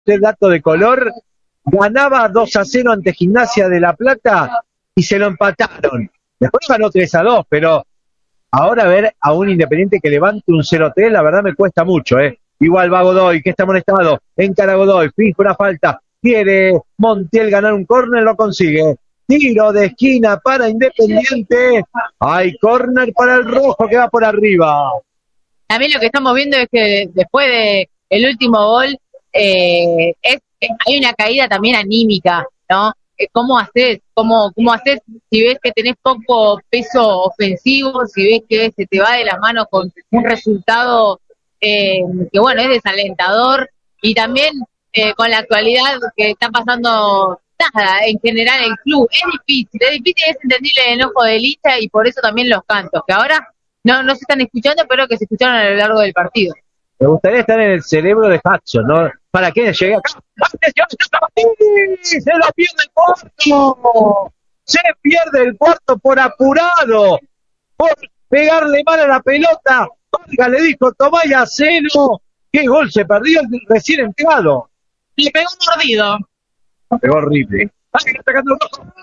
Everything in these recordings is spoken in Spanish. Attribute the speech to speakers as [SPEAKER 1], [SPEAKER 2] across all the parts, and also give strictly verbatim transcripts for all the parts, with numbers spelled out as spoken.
[SPEAKER 1] este dato de color, ganaba dos a cero ante Gimnasia de La Plata y se lo empataron. Después ganó tres a dos, pero ahora ver a un Independiente que levante un cero tres, la verdad me cuesta mucho, ¿eh? Igual va Godoy, que está amonestado, encara Godoy, fija una falta, quiere Montiel ganar un córner, lo consigue. Tiro de esquina para Independiente. Hay córner para el rojo que va por arriba.
[SPEAKER 2] También lo que estamos viendo es que después de el último gol, eh, es, hay una caída también anímica, ¿no? ¿Cómo haces? ¿Cómo, cómo haces si ves que tenés poco peso ofensivo, si ves que se te va de las manos con un resultado eh, que, bueno, es desalentador? Y también eh, con la actualidad que está pasando nada, en general el club, es difícil, es difícil, es entendible el enojo del hincha y por eso también los cantos, que ahora no, no se están escuchando, pero que se escucharon a lo largo del partido.
[SPEAKER 1] Me gustaría estar en el cerebro de Hudson, ¿no? ¿Para qué llegué acá? ¡Atención! ¡Se lo pierde el cuarto! ¡Se pierde el cuarto por apurado! Por pegarle mal a la pelota. Olga le dijo, tomá y hacelo. ¡Qué gol se perdió recién entrado!
[SPEAKER 2] Le pegó mordido.
[SPEAKER 1] Pegó horrible. ¡Ay, está sacando el rojo!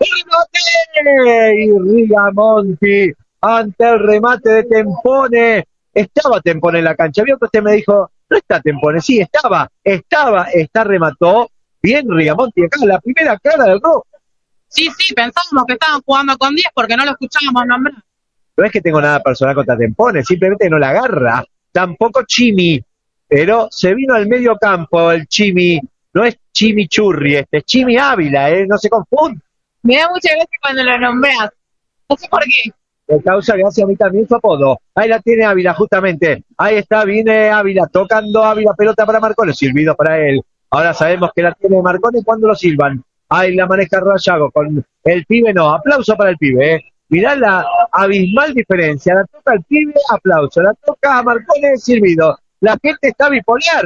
[SPEAKER 1] ¡El Y Rigamonti ante el remate de Tempone. Estaba Tempone en la cancha. Vio que usted me dijo, no está Tempone. Sí, estaba, estaba, está, remató. Bien Rigamonti acá, la primera cara del rojo.
[SPEAKER 2] Sí, sí, pensábamos que estaban jugando con diez porque no lo escuchábamos nombrar.
[SPEAKER 1] No es que tengo nada personal contra Tempone, simplemente no la agarra. Tampoco Chimi, pero se vino al medio campo el Chimi. No es Chimichurri, este es Chimi Ávila, ¿eh? No se confunda.
[SPEAKER 2] Me da mucha gracia cuando lo nombras. No sé por qué.
[SPEAKER 1] Me causa gracia a mí también su apodo. Ahí la tiene Ávila, justamente. Ahí está, viene Ávila, tocando Ávila, pelota para Marcone, silbido para él. Ahora sabemos que la tiene Marcone cuando lo silban. Ahí la maneja Rayago con el pibe, no. Aplauso para el pibe, ¿eh? Mirá la abismal diferencia. La toca el pibe, aplauso. La toca a Marcone, silbido. La gente está bipolar.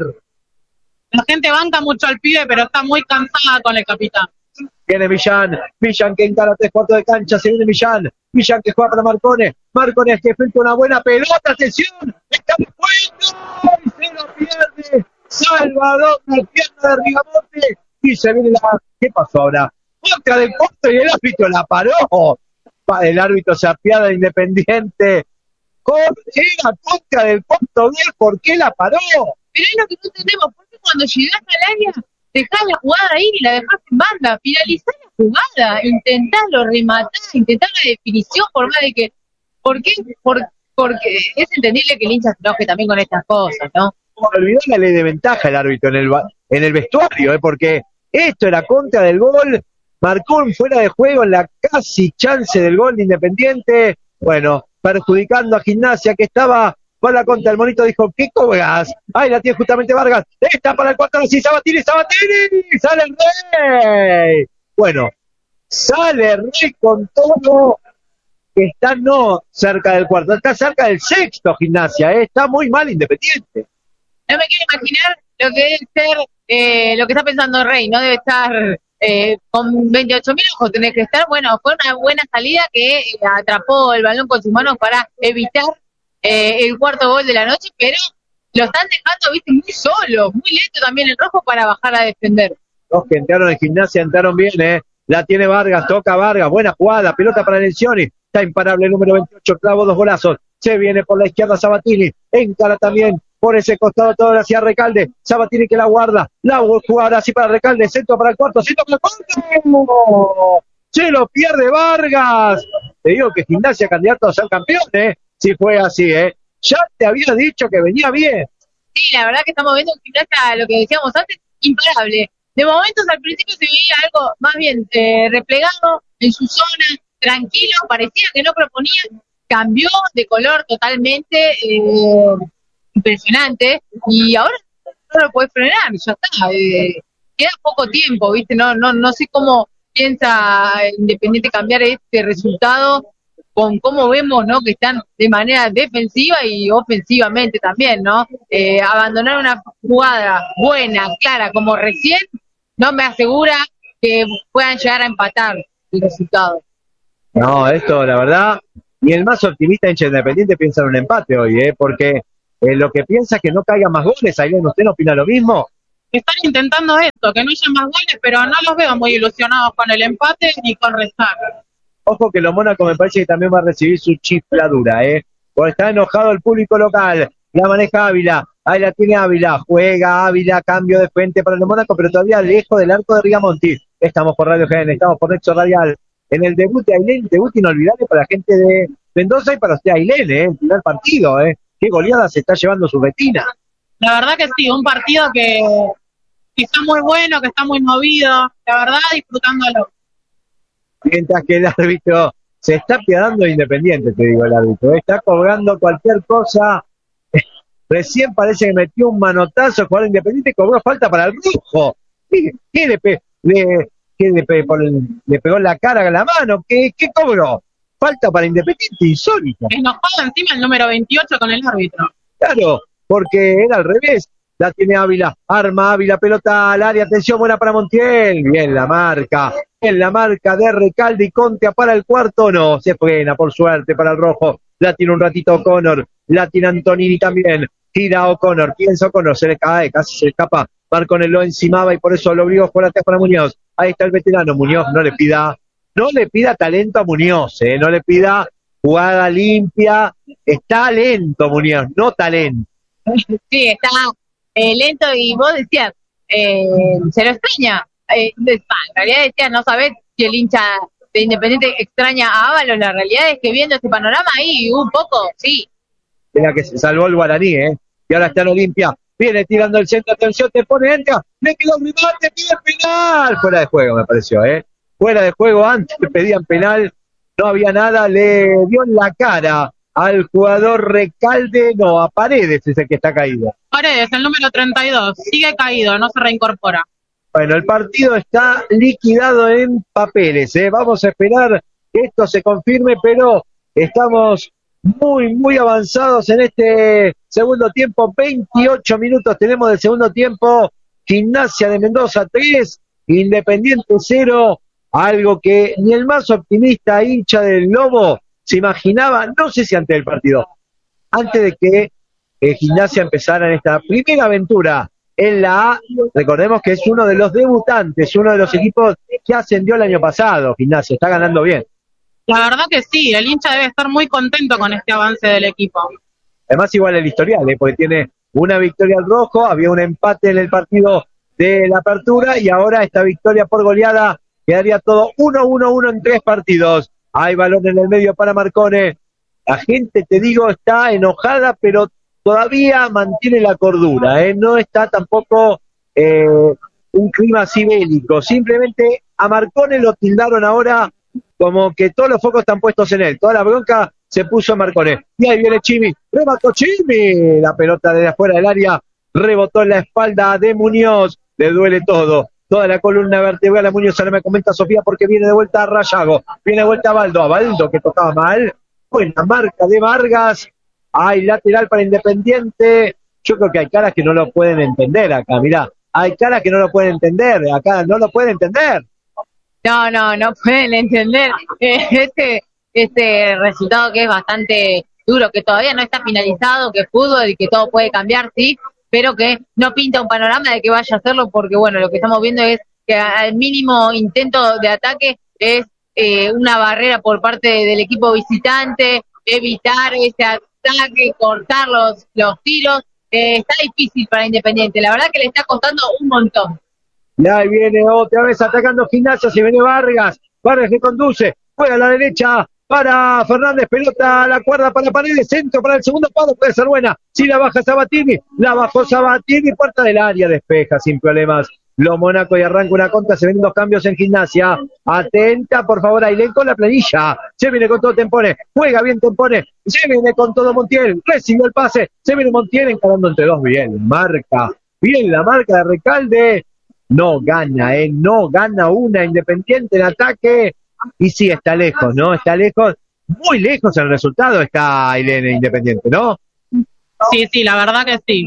[SPEAKER 2] La gente banca mucho al pibe, pero está muy cansada con el capitán.
[SPEAKER 1] Viene Millán, Millán que encara tres cuartos de cancha, se viene Millán, Millán que juega para Marcone, Marcone que frente una buena pelota, atención, está jugando, y se lo pierde, Salvador, la pierna de Rigamonti, y se viene la, ¿qué pasó ahora? Contra del posto y el árbitro la paró, el árbitro se apiada de Independiente, con, era contra del posto bien, ¿por qué la paró?
[SPEAKER 2] Pero es lo que no entendemos, ¿por qué cuando llegás al área dejás la jugada ahí y la dejás en banda, finalizás la jugada, intentalo rematar, intentá la definición, por más de que, ¿por qué? Por, porque es entendible que el hincha se enoje también con estas cosas, ¿no?
[SPEAKER 1] Olvidó la ley de ventaja el árbitro en el, en el vestuario, ¿eh? Porque esto era contra del gol, marcó un fuera de juego en la casi chance del gol de Independiente, bueno, perjudicando a Gimnasia que estaba para la contra, el monito dijo, ¿qué cobras? Ahí la tiene justamente Vargas, está para el cuarto, sí, Sabatini, Sabatini, sale el Rey. Bueno, sale el Rey con todo, que está no cerca del cuarto, está cerca del sexto Gimnasia, ¿eh? Está muy mal Independiente.
[SPEAKER 2] No me quiero imaginar lo que debe ser, eh, lo que está pensando Rey, no debe estar eh, con veintiocho mil ojos, tenés que estar, bueno, fue una buena salida que eh, atrapó el balón con sus manos para evitar Eh, el cuarto gol de la noche, pero lo están dejando, viste, muy solo, muy lento también el rojo para bajar a defender.
[SPEAKER 1] Los que entraron en Gimnasia entraron bien, eh. La tiene Vargas, toca Vargas, buena jugada, pelota para Lencioni, está imparable el número veintiocho, clavo dos golazos, se viene por la izquierda Sabatini, encara también por ese costado todo hacia Recalde, Sabatini que la guarda, la jugada así para Recalde, centro para el cuarto, centro para el cuarto, se lo pierde Vargas. Te digo que Gimnasia candidato a ser campeón, eh. Si fue así, ¿eh? Ya te había dicho que venía bien.
[SPEAKER 2] Sí, la verdad que estamos viendo en Gimnasia, lo que decíamos antes, imparable. De momentos al principio se veía algo más bien eh, replegado en su zona, tranquilo, parecía que no proponía, cambió de color totalmente, eh, impresionante, y ahora no lo puedes frenar, ya está, eh, queda poco tiempo, ¿viste? No, no, no sé cómo piensa Independiente cambiar este resultado, con cómo vemos, ¿no?, que están de manera defensiva y ofensivamente también, ¿no? Eh, abandonar una jugada buena, clara, como recién, no me asegura que puedan llegar a empatar el resultado.
[SPEAKER 1] No, esto, la verdad, y el más optimista hincha Independiente piensa en un empate hoy, ¿eh? Porque eh, lo que piensa es que no caigan más goles. Ailén, ¿usted no opina lo mismo?
[SPEAKER 3] están intentando esto, que no haya más goles, pero no los veo muy ilusionados con el empate ni con restar.
[SPEAKER 1] Ojo que los Mónacos me parece que también va a recibir su chifladura, ¿eh? Porque está enojado el público local. La maneja Ávila. Ahí la tiene Ávila. Juega Ávila. Cambio de frente para los Mónacos, pero todavía lejos del arco de Rigamonti. Estamos por Radio Gen, estamos por Nexo Radial. En el debut de Ailén, debut inolvidable para la gente de Mendoza y para usted Ailén, ¿eh? El primer partido, ¿eh? Qué goleada se está llevando su retina.
[SPEAKER 3] La verdad que sí, un partido que, que está muy bueno, que está muy movido. La verdad, disfrutándolo.
[SPEAKER 1] Mientras que el árbitro se está piadando de Independiente, te digo el árbitro, está cobrando cualquier cosa. Recién parece que metió un manotazo, el jugador Independiente cobró falta para el rojo. ¿Qué, qué le, pe, le, qué le, pe, por el, le pegó en la cara a la mano? ¿Qué, qué cobró? Falta para Independiente, insólita.
[SPEAKER 3] Enojado encima el número veintiocho con el árbitro.
[SPEAKER 1] Claro, porque era al revés. La tiene Ávila, arma Ávila, pelota al área, atención, buena para Montiel. Bien la marca, bien la marca de Recalde y Conte para el cuarto, no, se frena por suerte para el rojo. La tiene un ratito O'Connor, la tiene Antonini también, tira O'Connor, piensa O'Connor, se le cae, casi se le escapa. Marcone lo encimaba y por eso lo obligó por atrás para Muñoz. Ahí está el veterano, Muñoz no le pida, no le pida talento a Muñoz, eh, no le pida jugada limpia, está lento Muñoz, no talento.
[SPEAKER 2] Sí, está eh, lento y vos decías, eh, se lo extraña. Eh, en realidad decías, no sabés si el hincha de Independiente extraña a Ábalos. La realidad es que viendo este panorama ahí, un poco, sí.
[SPEAKER 1] Era que se salvó el guaraní, ¿eh? Y ahora está en Olimpia. Viene tirando el centro, atención, te pone, entra, le quedó un remate, pide penal. Fuera de juego, me pareció, ¿eh? Fuera de juego, antes pedían penal, no había nada, le dio en la cara al jugador Recalde, no, a Paredes es el que está caído.
[SPEAKER 3] Paredes, el número treinta y dos, sigue caído, no se reincorpora.
[SPEAKER 1] Bueno, el partido está liquidado en papeles, ¿eh? Vamos a esperar que esto se confirme, pero estamos muy, muy avanzados en este segundo tiempo. veintiocho minutos tenemos del segundo tiempo. Gimnasia de Mendoza tres, Independiente cero. Algo que ni el más optimista hincha del Lobo se imaginaba, no sé si antes del partido, antes de que eh, Gimnasia empezara en esta primera aventura en la A. Recordemos que es uno de los debutantes, uno de los equipos que ascendió el año pasado. Gimnasia está ganando bien.
[SPEAKER 3] La verdad que sí, el hincha debe estar muy contento con este avance del equipo.
[SPEAKER 1] Además igual el historial, ¿eh? Porque tiene una victoria al rojo, había un empate en el partido de la apertura y ahora esta victoria por goleada quedaría todo uno uno uno en tres partidos. Hay balón en el medio para Marcone. La gente, te digo, está enojada, pero todavía mantiene la cordura, ¿eh? No está tampoco eh, un clima así bélico. Simplemente a Marcone lo tildaron ahora como que todos los focos están puestos en él. Toda la bronca se puso a Marcone. Y ahí viene Chimi. Remató Chimi. La pelota desde afuera del área rebotó en la espalda de Muñoz. Le duele todo. Toda la columna vertebral a Muñoz. Ahora me comenta Sofía porque viene de vuelta a Rayago. Viene de vuelta a Baldo. A Baldo que tocaba mal. Buena marca de Vargas. Hay lateral para Independiente. Yo creo que hay caras que no lo pueden entender acá. Mirá, hay caras que no lo pueden entender. Acá no lo pueden entender.
[SPEAKER 2] No, no, no pueden entender este, este resultado que es bastante duro, que todavía no está finalizado, que es fútbol y que todo puede cambiar, sí, pero que no pinta un panorama de que vaya a hacerlo, porque bueno, lo que estamos viendo es que al mínimo intento de ataque es eh, una barrera por parte del equipo visitante, evitar ese ataque, cortar los, los tiros. Eh, está difícil para Independiente, la verdad que le está costando un montón.
[SPEAKER 1] Y ahí viene otra vez atacando Gimnasia, se viene Vargas, Vargas que conduce, juega a la derecha para Fernández, pelota a la cuerda para Paredes, centro para el segundo palo, puede ser buena, si la baja Sabatini, la bajó Sabatini, puerta del área, despeja sin problemas, los Mónaco y arranca una contra, se vienen dos cambios en Gimnasia, atenta por favor Ailén con la planilla, se viene con todo Tempone, juega bien Tempone, se viene con todo Montiel, recibió el pase, se viene Montiel encarando entre dos, bien, marca, bien la marca de Recalde. No gana, ¿eh? No gana una Independiente en ataque. Y sí, está lejos, ¿no? Está lejos, muy lejos el resultado está Ailén Independiente, ¿no?
[SPEAKER 3] Sí, sí, la verdad que sí.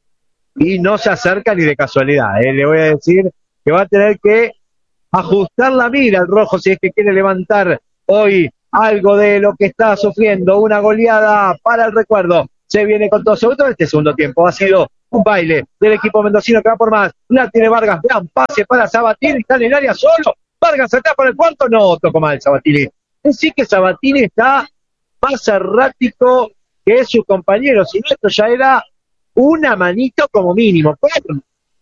[SPEAKER 1] Y no se acerca ni de casualidad, ¿eh? Le voy a decir que va a tener que ajustar la mira al rojo si es que quiere levantar hoy algo de lo que está sufriendo. Una goleada para el recuerdo. Se viene con todo, sobre todo este segundo tiempo. Ha sido Un baile del equipo mendocino que va por más. La tiene Vargas. Vean, pase para Sabatini. Está en el área solo. Vargas atrás para el cuarto. No, tocó mal Sabatini. Es decir que Sabatini está más errático que sus compañeros. Y esto ya era una manito como mínimo. Pero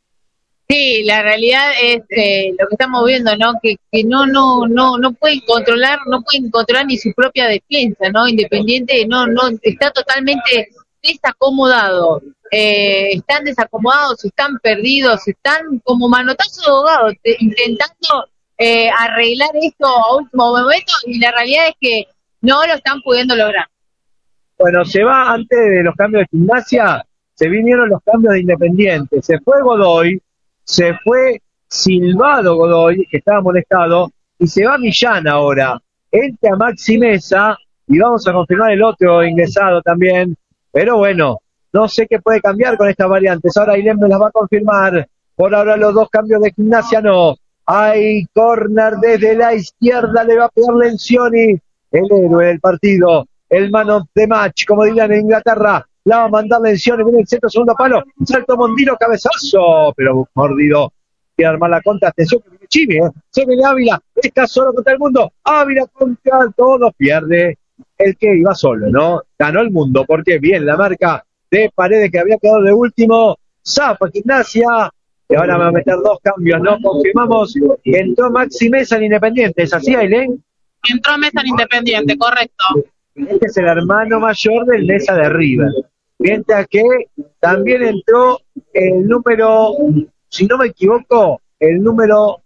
[SPEAKER 2] sí, la realidad es eh, lo que estamos viendo, ¿no? Que, que no, no, no, no pueden controlar, no pueden controlar ni su propia defensa, ¿no? Independiente, no, no, está totalmente desacomodado. Eh, están desacomodados, están perdidos, están como manotazo de ahogado, te, intentando eh, arreglar esto a último momento, y la realidad es que no lo están pudiendo lograr.
[SPEAKER 1] bueno, se va antes de los cambios de Gimnasia, se vinieron los cambios de Independiente. Se fue Godoy, se fue Silvado Godoy, que estaba molestado, y se va Millán ahora. Entra Maxi Mesa, y vamos a confirmar el otro ingresado también. Pero bueno, no sé qué puede cambiar con estas variantes. Ahora Ailén me las va a confirmar. Por ahora los dos cambios de Gimnasia no. Hay córner desde la izquierda, le va a pegar Lencioni, el héroe del partido, el man of the match, como dirían en Inglaterra. La va a mandar Lencioni, viene el centro, segundo palo, salto Mondino, cabezazo, pero mordido. Quiere armar la contra, atención que viene Chimi, ¿eh? Se viene Ávila, está solo contra el mundo. Ávila contra todo, pierde el que iba solo, ¿no? Ganó el mundo, porque bien la marca de Paredes, que había quedado de último. Zapa Gimnasia, y ahora va a meter dos cambios, ¿no? Confirmamos que entró Maxi Mesa en Independiente, ¿es así, Ailén?
[SPEAKER 3] Entró Mesa en Independiente, correcto.
[SPEAKER 1] Este es el hermano mayor del Mesa de River. Mientras que también entró el número, si no me equivoco, el número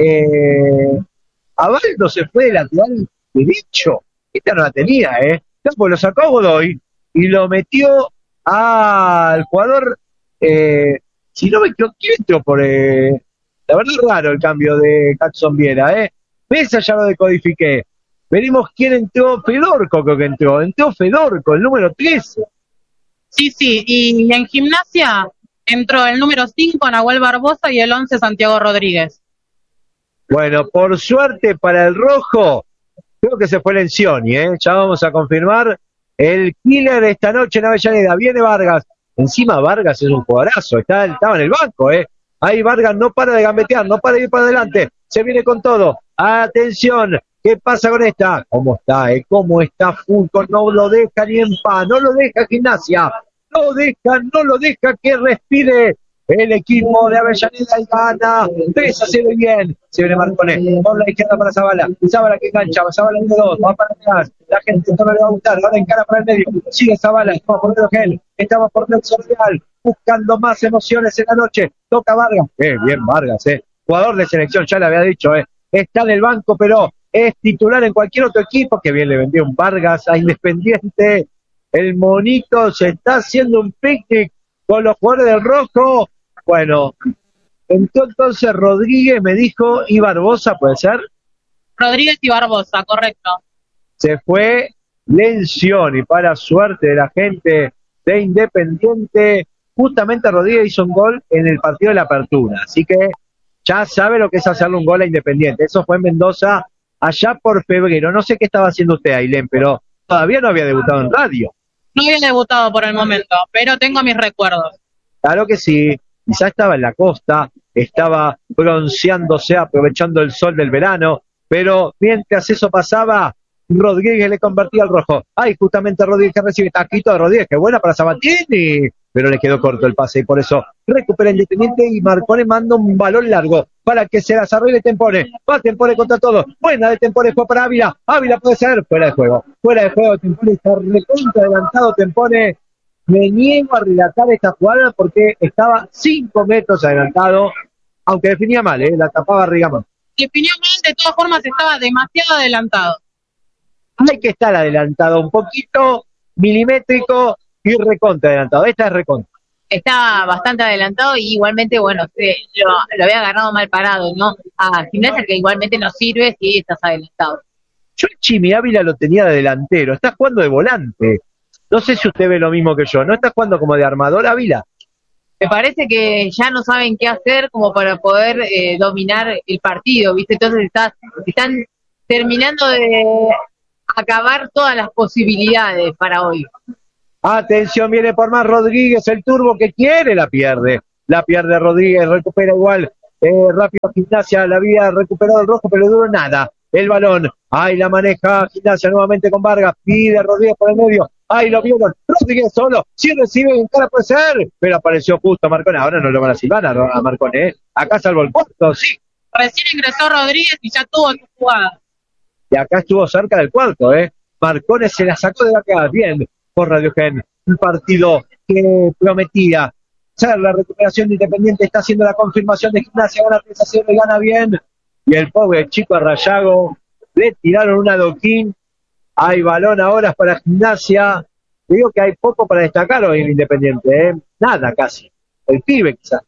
[SPEAKER 1] eh, Abaldo se fue de lateral derecho. Esta no la tenía, ¿eh? Pues lo sacó Godoy y lo metió al jugador, eh, si no me equivoco, ¿quién entró por...? Eh, la verdad es raro el cambio de Jackson Viera, ¿eh? Mesa ya lo decodifiqué. Veremos quién entró. Fedorco creo que entró. Entró Fedorco, el número trece.
[SPEAKER 3] Sí, sí, y en Gimnasia entró el número cinco, Nahuel Barbosa, y el once, Santiago Rodríguez.
[SPEAKER 1] Bueno, por suerte para el rojo, creo que se fue Lencioni, ¿eh? Ya vamos a confirmar el killer de esta noche en Avellaneda. Viene Vargas. Encima Vargas es un jugadorazo. Está, estaba en el banco, ¿eh? Ahí Vargas no para de gambetear, no para de ir para adelante. Se viene con todo. Atención. ¿Qué pasa con esta? ¿Cómo está, eh? ¿Cómo está Fulco? No lo deja ni en paz, no lo deja Gimnasia, no deja, no lo deja que respire el equipo de Avellaneda y gana. Tres a cero bien. Se viene Marcones, por la izquierda para Zabala, Zabala que engancha, Zabala de dos, va para atrás, la gente no le va a gustar, ahora encara para el medio, sigue Zabala, estamos por Gel, estamos por Nelson Real, buscando más emociones en la noche, toca Vargas, eh, bien Vargas, eh, jugador de selección, ya le había dicho, eh, está en el banco, pero es titular en cualquier otro equipo. Que bien le vendió un Vargas a Independiente. El monito se está haciendo un picnic con los jugadores del rojo. Bueno, entonces Rodríguez me dijo, y Barbosa, ¿puede ser?
[SPEAKER 3] Rodríguez y Barbosa, correcto.
[SPEAKER 1] Se fue Lencioni, para suerte de la gente de Independiente. Justamente Rodríguez hizo un gol en el partido de la apertura, así que ya sabe lo que es hacerle un gol a Independiente. Eso fue en Mendoza allá por febrero. No sé qué estaba haciendo usted, Ailén, pero todavía no había debutado en radio.
[SPEAKER 3] No había debutado por el momento, pero tengo mis recuerdos.
[SPEAKER 1] Claro que sí. Quizá estaba en la costa, estaba bronceándose, aprovechando el sol del verano, pero mientras eso pasaba, Rodríguez le convertía al rojo. Ay, justamente Rodríguez que recibe taquito de Rodríguez, que buena para Sabatini, pero le quedó corto el pase y por eso recupera Independiente y Marcone manda un balón largo para que se desarrolle Tempore. Va Tempore contra todo. Buena de Tempore, fue para Ávila. Ávila puede ser fuera de juego. Fuera de juego, Tempore está recontra adelantado. Tempore, me niego a relatar esta jugada porque estaba cinco metros adelantado, aunque definía mal, ¿eh? La tapaba Rigamón.
[SPEAKER 3] Definió mal, de todas formas estaba demasiado adelantado.
[SPEAKER 1] Hay que estar adelantado, un poquito milimétrico y recontra adelantado. Esta es recontra.
[SPEAKER 2] Está bastante adelantado y igualmente, bueno, se, lo, lo había agarrado mal parado, ¿no? A Gimnasia, que igualmente no sirve si estás adelantado.
[SPEAKER 1] Yo el Chimi Ávila lo tenía de delantero, está jugando de volante. No sé si usted ve lo mismo que yo, ¿no está jugando como de armador Ávila?
[SPEAKER 2] Me parece que ya no saben qué hacer como para poder eh, dominar el partido, ¿viste? Entonces está, están terminando de acabar todas las posibilidades para hoy.
[SPEAKER 1] Atención, viene por más Rodríguez, el turbo que quiere, la pierde. La pierde Rodríguez, recupera igual. Eh, rápido Gimnasia, la había recuperado el rojo, pero le duró nada. El balón, ahí la maneja Gimnasia nuevamente con Vargas, pide Rodríguez por el medio. Ahí lo vieron, Rodríguez solo, si recibe en cara puede ser, pero apareció justo Marcone. Ahora no lo van a silbar a, a Marcone, ¿eh? Acá salvo el cuarto, sí.
[SPEAKER 3] Recién ingresó Rodríguez y ya tuvo su jugada.
[SPEAKER 1] Y acá estuvo cerca del cuarto, ¿eh? Marcone se la sacó de la cara, bien, por Radio Gen. Un partido que prometía ser la recuperación de Independiente, está haciendo la confirmación de Gimnasia, gana tres a cero y gana bien. Y el pobre chico Arrayago, le tiraron un adoquín. Hay balón ahora para Gimnasia. Digo que hay poco para destacar hoy en Independiente, ¿eh? Nada casi. El pibe quizás.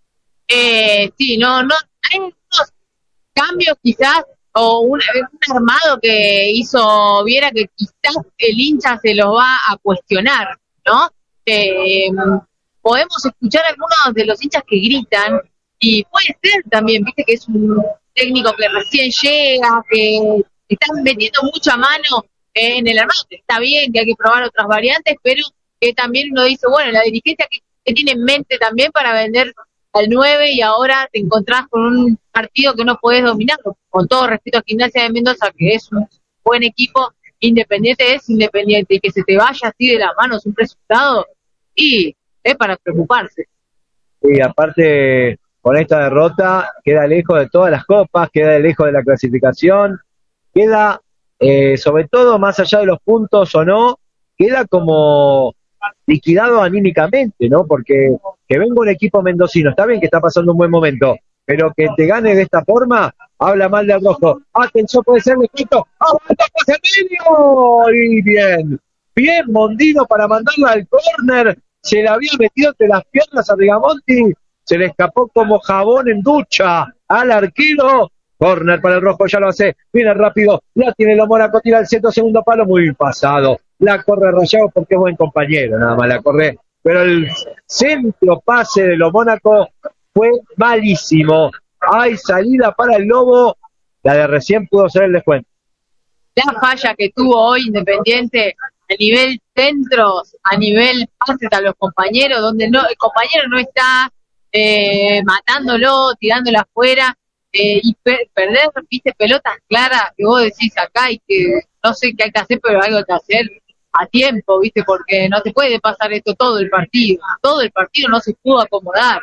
[SPEAKER 2] Eh, sí, no, no, hay unos cambios quizás, o un, un armado que hizo Viera que quizás el hincha se los va a cuestionar, ¿no? Eh, podemos escuchar algunos de los hinchas que gritan, y puede ser también, viste, que es un técnico que recién llega, que están metiendo mucha mano en el armado, que está bien, que hay que probar otras variantes, pero que también uno dice, bueno, la dirigencia que, que tiene en mente también para vender al nueve, y ahora te encontrás con un partido que no podés dominar, con todo respeto a Gimnasia de Mendoza, que es un buen equipo. Independiente es Independiente, y que se te vaya así de las manos un resultado, y es para preocuparse.
[SPEAKER 1] Y aparte, con esta derrota, queda lejos de todas las copas, queda lejos de la clasificación, queda, eh, sobre todo, más allá de los puntos o no, queda como liquidado anímicamente, ¿no? Porque que venga un equipo mendocino, está bien que está pasando un buen momento, pero que te gane de esta forma, habla mal del rojo. Atención, puede ser de quito. ¡Aguanta hacia el medio! Y bien, bien Mondino para mandarla al córner. Se la había metido entre las piernas a Rigamonti, se le escapó como jabón en ducha al arquero. Córner para el rojo, ya lo hace, viene rápido, la tiene lo Mónaco, tira el centro, segundo palo, muy pasado. La corre Rayado porque es buen compañero, nada más la corre. Pero el centro pase de lo Mónaco fue malísimo. Hay salida para el Lobo, la de recién pudo ser el descuento.
[SPEAKER 2] La falla que tuvo hoy Independiente a nivel centros, a nivel pases a los compañeros, donde no el compañero no está eh, matándolo, tirándolo afuera, eh, y per perder, viste, pelotas claras que vos decís acá y que no sé qué hay que hacer, pero algo hay que hacer a tiempo, viste, porque no se puede pasar esto todo el partido, todo el partido no se pudo acomodar.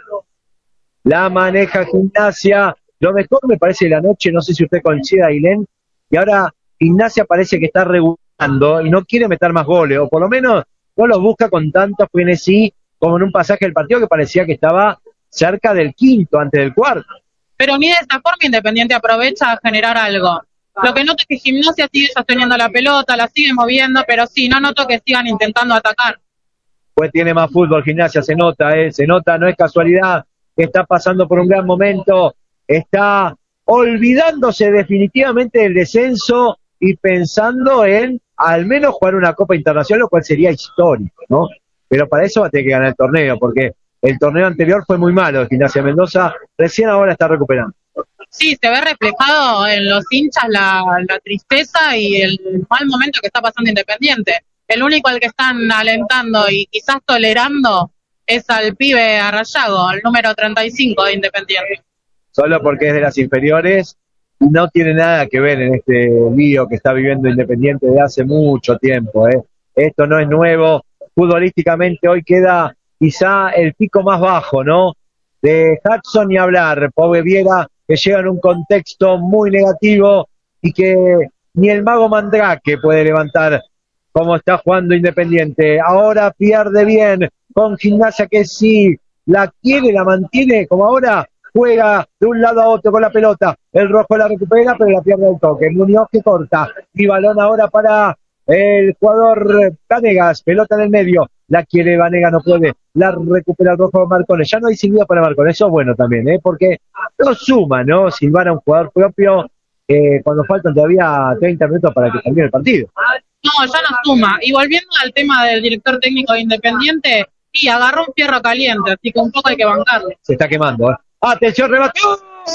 [SPEAKER 1] La maneja Gimnasia, lo mejor me parece de la noche, no sé si usted coincide, Ailén, y ahora Gimnasia parece que está regulando y no quiere meter más goles, o por lo menos no los busca con tanto frenesí como en un pasaje del partido que parecía que estaba cerca del quinto, antes del cuarto.
[SPEAKER 3] Pero ni de esta forma Independiente aprovecha a generar algo. Lo que noto es que Gimnasia sigue sosteniendo la pelota, la sigue moviendo, pero sí, no noto que sigan intentando atacar.
[SPEAKER 1] Pues tiene más fútbol Gimnasia, se nota, eh, se nota, no es casualidad, está pasando por un gran momento, está olvidándose definitivamente del descenso y pensando en al menos jugar una Copa Internacional, lo cual sería histórico, ¿no? Pero para eso va a tener que ganar el torneo, porque el torneo anterior fue muy malo de Gimnasia Mendoza, recién ahora está recuperando.
[SPEAKER 3] Sí, se ve reflejado en los hinchas la, la tristeza y el mal momento que está pasando Independiente. El único al que están alentando y quizás tolerando es al pibe Arrayago, el número treinta y cinco de Independiente.
[SPEAKER 1] Solo porque es de las inferiores, no tiene nada que ver en este lío que está viviendo Independiente de hace mucho tiempo, ¿eh? Esto no es nuevo, futbolísticamente hoy queda quizá el pico más bajo, ¿no? De Hudson ni hablar, pobre Viera, que llega en un contexto muy negativo y que ni el mago Mandrake puede levantar como está jugando Independiente. Ahora pierde bien con Gimnasia que sí, la quiere, la mantiene, como ahora juega de un lado a otro con la pelota. El rojo la recupera, pero la pierde el toque. Muñoz que corta. Y balón ahora para el jugador Vanegas. Pelota en el medio. La quiere Vanegas, no puede. La recupera el rojo Marcones. Ya no hay silbido para Marcones. Eso es bueno también, ¿eh? Porque lo suma, ¿no? Silbar a un jugador propio eh, cuando faltan todavía treinta minutos para que termine el partido.
[SPEAKER 3] No, ya no suma. Y volviendo al tema del director técnico de Independiente, y agarró un fierro caliente, así que un poco hay que bancarle.
[SPEAKER 1] Se está quemando, ¿eh? Atención, rebatió.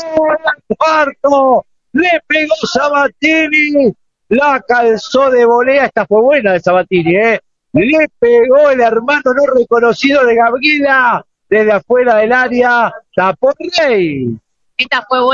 [SPEAKER 1] Cuarto. Le pegó Sabatini. La calzó de volea. Esta fue buena de Sabatini, ¿eh? le pegó el hermano no reconocido de Gabriela desde afuera del área, tapó Rey.
[SPEAKER 2] Esta fue buena.